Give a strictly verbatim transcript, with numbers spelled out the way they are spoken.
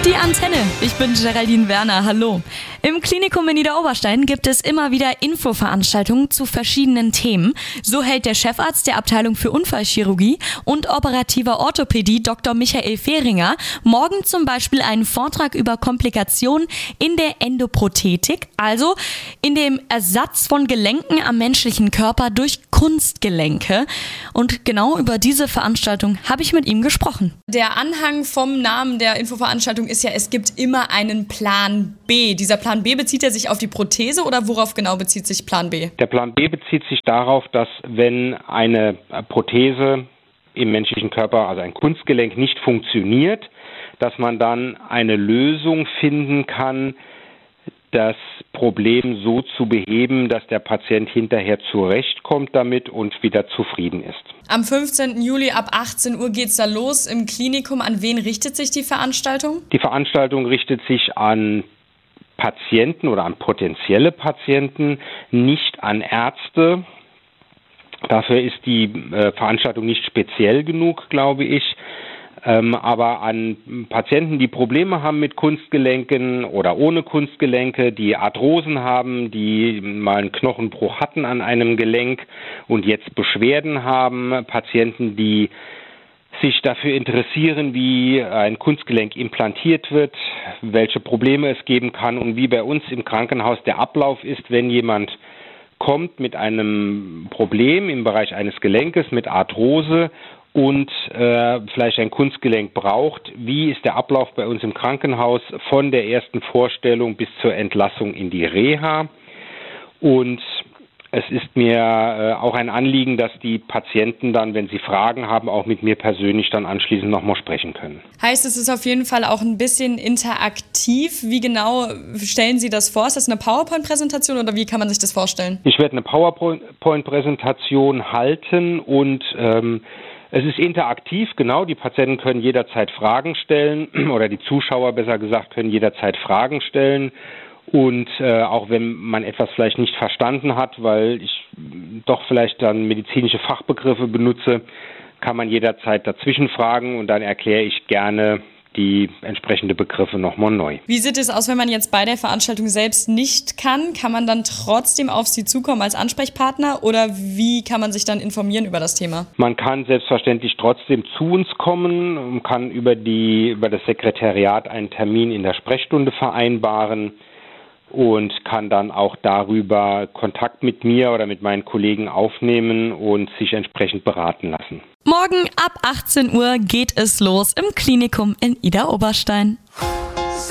Die Antenne. Ich bin Geraldine Werner. Hallo. Im Klinikum in Niederoberstein gibt es immer wieder Infoveranstaltungen zu verschiedenen Themen. So hält der Chefarzt der Abteilung für Unfallchirurgie und operativer Orthopädie Doktor Michael Fehringer morgen zum Beispiel einen Vortrag über Komplikationen in der Endoprothetik, also in dem Ersatz von Gelenken am menschlichen Körper durch Kunstgelenke. Und genau über diese Veranstaltung habe ich mit ihm gesprochen. Der Anhang vom Namen der Infoveranstaltung ist ja, es gibt immer einen Plan B. Dieser Plan B, bezieht er sich auf die Prothese oder worauf genau bezieht sich Plan B? Der Plan B bezieht sich darauf, dass wenn eine Prothese im menschlichen Körper, also ein Kunstgelenk, nicht funktioniert, dass man dann eine Lösung finden kann, das Problem so zu beheben, dass der Patient hinterher zurechtkommt damit und wieder zufrieden ist. Am fünfzehnten Juli ab achtzehn Uhr geht's da los im Klinikum. An wen richtet sich die Veranstaltung? Die Veranstaltung richtet sich an Patienten oder an potenzielle Patienten, nicht an Ärzte. Dafür ist die äh, Veranstaltung nicht speziell genug, glaube ich. Ähm, aber an Patienten, die Probleme haben mit Kunstgelenken oder ohne Kunstgelenke, die Arthrosen haben, die mal einen Knochenbruch hatten an einem Gelenk und jetzt Beschwerden haben, Patienten, die sich dafür interessieren, wie ein Kunstgelenk implantiert wird, welche Probleme es geben kann und wie bei uns im Krankenhaus der Ablauf ist, wenn jemand kommt mit einem Problem im Bereich eines Gelenkes, mit Arthrose und äh, vielleicht ein Kunstgelenk braucht. Wie ist der Ablauf bei uns im Krankenhaus von der ersten Vorstellung bis zur Entlassung in die Reha? Und es ist mir äh, auch ein Anliegen, dass die Patienten dann, wenn sie Fragen haben, auch mit mir persönlich dann anschließend nochmal sprechen können. Heißt, es ist auf jeden Fall auch ein bisschen interaktiv. Wie genau stellen Sie das vor? Ist das eine PowerPoint-Präsentation oder wie kann man sich das vorstellen? Ich werde eine PowerPoint-Präsentation halten und ähm, es ist interaktiv, genau. Die Patienten können jederzeit Fragen stellen oder die Zuschauer, besser gesagt, können jederzeit Fragen stellen. Und äh, auch wenn man etwas vielleicht nicht verstanden hat, weil ich doch vielleicht dann medizinische Fachbegriffe benutze, kann man jederzeit dazwischen fragen und dann erkläre ich gerne die entsprechenden Begriffe nochmal neu. Wie sieht es aus, wenn man jetzt bei der Veranstaltung selbst nicht kann? Kann man dann trotzdem auf Sie zukommen als Ansprechpartner oder wie kann man sich dann informieren über das Thema? Man kann selbstverständlich trotzdem zu uns kommen, kann über die über das Sekretariat einen Termin in der Sprechstunde vereinbaren und kann dann auch darüber Kontakt mit mir oder mit meinen Kollegen aufnehmen und sich entsprechend beraten lassen. Morgen ab achtzehn Uhr geht es los im Klinikum in Niederoberstein.